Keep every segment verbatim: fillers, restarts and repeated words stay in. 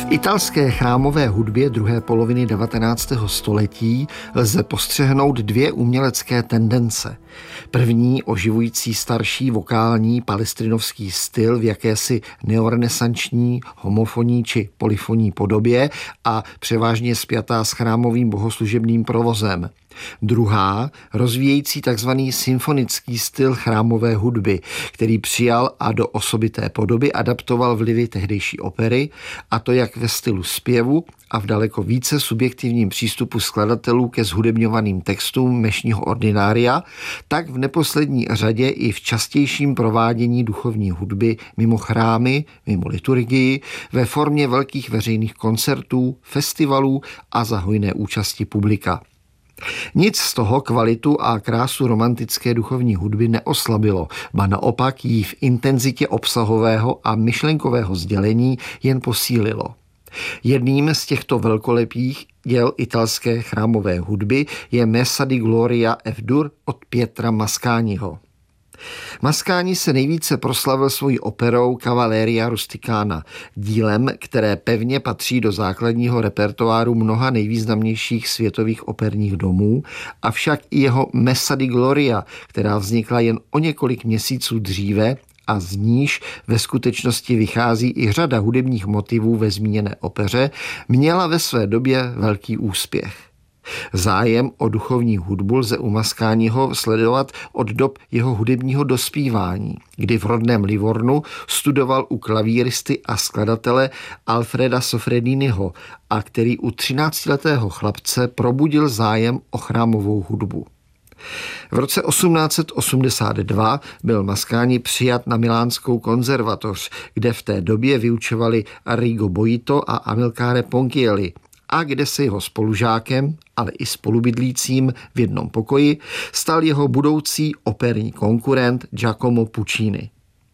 italské chrámové hudbě druhé poloviny devatenáctého století lze postřehnout dvě umělecké tendence. První oživující starší vokální palestrinovský styl v jakési neorenesanční, homofonní či polyfonní podobě a převážně spjatá s chrámovým bohoslužebným provozem. Druhá, rozvíjející tzv. Symfonický styl chrámové hudby, který přijal a do osobité podoby adaptoval vlivy tehdejší opery, a to jak ve stylu zpěvu a v daleko více subjektivním přístupu skladatelů ke zhudebňovaným textům mešního ordinária, tak v neposlední řadě i v častějším provádění duchovní hudby mimo chrámy, mimo liturgii, ve formě velkých veřejných koncertů, festivalů a za hojné účasti publika. Nic z toho kvalitu a krásu romantické duchovní hudby neoslabilo, ba naopak jí v intenzitě obsahového a myšlenkového sdělení jen posílilo. Jedním z těchto velkolepých děl italské chrámové hudby je Messa di Gloria F-dur od Pietra Mascagniho. Mascagni se nejvíce proslavil svojí operou Cavalleria Rusticana, dílem, které pevně patří do základního repertoáru mnoha nejvýznamnějších světových operních domů, avšak i jeho Messa di Gloria, která vznikla jen o několik měsíců dříve a z níž ve skutečnosti vychází i řada hudebních motivů ve zmíněné opeře, měla ve své době velký úspěch. Zájem o duchovní hudbu lze u Mascagniho sledovat od dob jeho hudebního dospívání, kdy v rodném Livornu studoval u klavíristy a skladatele Alfreda Soffrediniho a který u třináctiletého chlapce probudil zájem o chrámovou hudbu. V roce osmnáct set osmdesát dva byl Mascagni přijat na Milánskou konzervatoř, kde v té době vyučovali Arrigo Boito a Amilcare Ponchielli, a kde se jeho spolužákem, ale i spolubydlícím v jednom pokoji stal jeho budoucí operní konkurent Giacomo Puccini.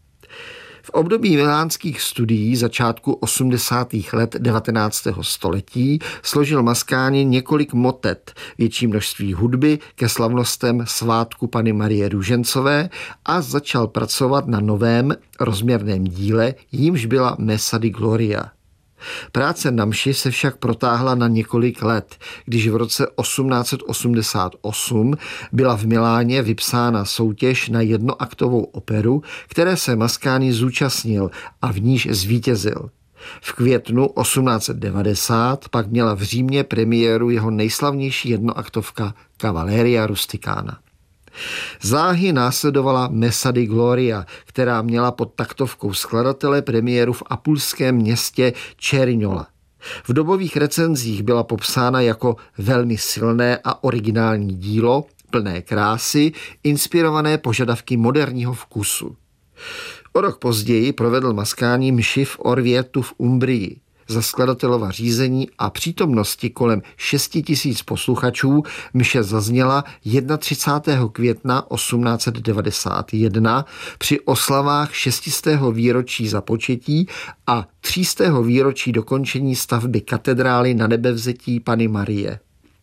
V období milánských studií začátku osmdesátých let devatenáctého století složil Mascagni několik motet, větší množství hudby ke slavnostem svátku Panny Marie Růžencové a začal pracovat na novém rozměrném díle, jímž byla Messa di Gloria. Práce na mši se však protáhla na několik let, když v roce osmnáct set osmdesát osm byla v Miláně vypsána soutěž na jednoaktovou operu, které se Mascagni zúčastnil a v níž zvítězil. V květnu osmnáct set devadesát pak měla v Římě premiéru jeho nejslavnější jednoaktovka Cavalleria Rusticana. Záhy následovala Messa di Gloria, která měla pod taktovkou skladatele premiéru v apulském městě Cerignola. V dobových recenzích byla popsána jako velmi silné a originální dílo, plné krásy, inspirované požadavky moderního vkusu. O rok později provedl Mascagni mši v Orvietu v Umbrii. Za skladatelova řízení a přítomnosti kolem šesti tisíc posluchačů mše zazněla třicátého prvního května osmnáct set devadesát jedna při oslavách šestistého výročí započetí a třístého výročí dokončení stavby katedrály Na Nebevzetí Panny Marie.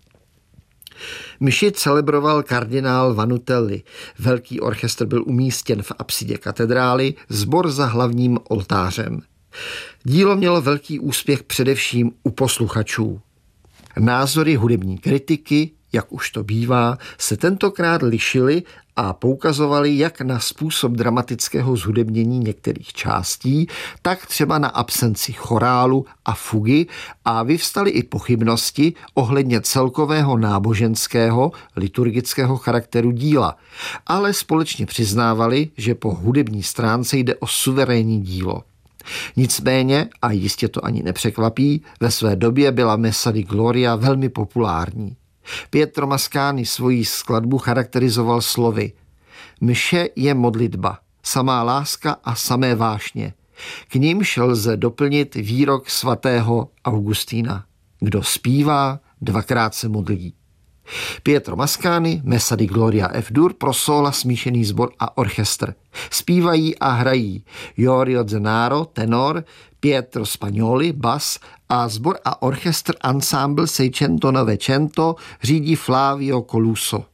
Mši celebroval kardinál Vanutelli, velký orchestr byl umístěn v apsidě katedrály, sbor za hlavním oltářem. Dílo mělo velký úspěch především u posluchačů. Názory hudební kritiky, jak už to bývá, se tentokrát lišily a poukazovaly jak na způsob dramatického zhudebnění některých částí, tak třeba na absenci chorálu a fugy a vyvstaly i pochybnosti ohledně celkového náboženského, liturgického charakteru díla, ale společně přiznávali, že po hudební stránce jde o suverénní dílo. Nicméně, a jistě to ani nepřekvapí, ve své době byla Messa di Gloria velmi populární. Pietro Mascagni svoji skladbu charakterizoval slovy: mše je modlitba, samá láska a samé vášně. K nímž lze doplnit výrok svatého Augustína: kdo zpívá, dvakrát se modlí. Pietro Mascagni, Messa di Gloria F-dur pro sóla, smíšený sbor a orchestr. Zpívají a hrají Jorio Zenaro, tenor, Pietro Spagnoli, bas a sbor a orchestr Ensemble Seicento Novecento řídí Flavio Coluso.